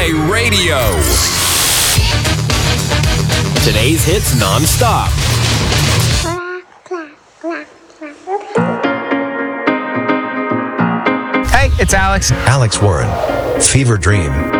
Radio. Today's hits non-stop. Hey, it's Alex. Alex Warren, Fever Dream.